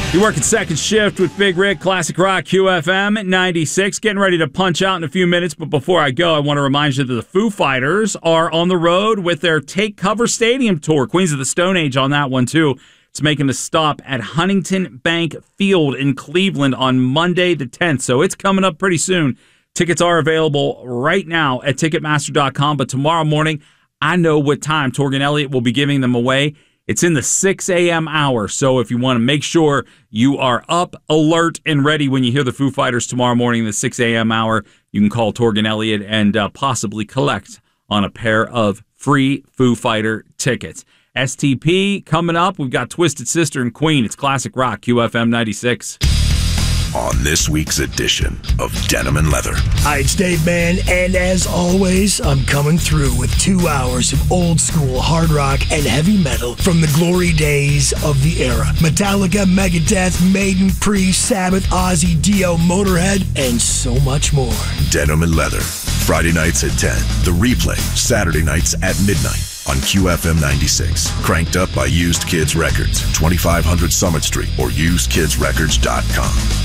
You're working second shift with Big Rick, Classic Rock, QFM 96. Getting ready to punch out in a few minutes, but before I go, I want to remind you that the Foo Fighters are on the road with their Take Cover Stadium tour. Queens of the Stone Age on that one, too. It's making a stop at Huntington Bank Field in Cleveland on Monday the 10th, so it's coming up pretty soon. Tickets are available right now at Ticketmaster.com, but tomorrow morning, I know what time Torgan Elliott will be giving them away. It's in the 6 a.m. hour, so if you want to make sure you are up, alert, and ready when you hear the Foo Fighters tomorrow morning in the 6 a.m. hour, you can call Torgan Elliott and possibly collect on a pair of free Foo Fighter tickets. STP coming up. We've got Twisted Sister and Queen. It's Classic Rock, QFM 96. On this week's edition of Denim and Leather. Hi, it's Dave Mann, and as always, I'm coming through with 2 hours of old school hard rock and heavy metal from the glory days of the era. Metallica, Megadeth, Maiden, Priest, Sabbath, Ozzy, Dio, Motorhead, and so much more. Denim and Leather. Friday nights at 10. The replay, Saturday nights at midnight. On QFM 96. Cranked up by Used Kids Records, 2500 Summit Street, or usedkidsrecords.com.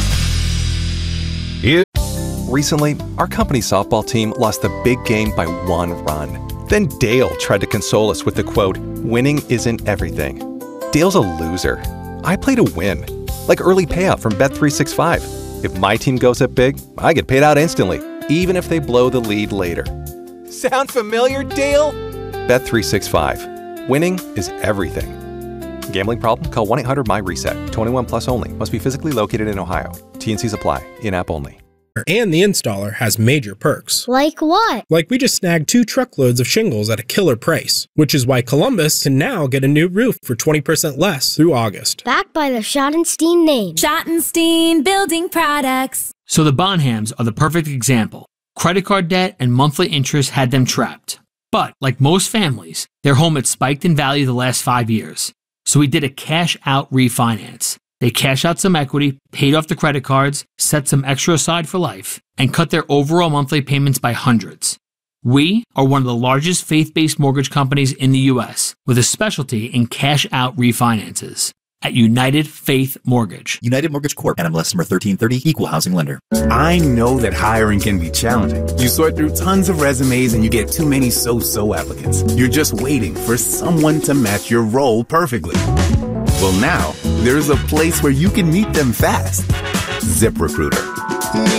Recently, our company softball team lost the big game by 1 run. Then Dale tried to console us with the quote, "Winning isn't everything." Dale's a loser. I play to win. Like early payout from Bet365. If my team goes up big, I get paid out instantly, even if they blow the lead later. Sound familiar, Dale? Bet365. Winning is everything. Gambling problem? Call 1-800-MY-RESET. 21 plus only. Must be physically located in Ohio. T&Cs apply. In-app only. And the installer has major perks. Like what? Like we just snagged 2 truckloads of shingles at a killer price, which is why Columbus can now get a new roof for 20% less through August. Backed by the Schottenstein name. Schottenstein Building Products. So the Bonhams are the perfect example. Credit card debt and monthly interest had them trapped. But, like most families, their home had spiked in value the last 5 years. So we did a cash-out refinance. They cashed out some equity, paid off the credit cards, set some extra aside for life, and cut their overall monthly payments by hundreds. We are one of the largest faith-based mortgage companies in the U.S. with a specialty in cash-out refinances at United Faith Mortgage. United Mortgage Corp. NMLS number 1330, Equal Housing Lender. I know that hiring can be challenging. You sort through tons of resumes and you get too many so-so applicants. You're just waiting for someone to match your role perfectly. Well, now, there's a place where you can meet them fast. ZipRecruiter.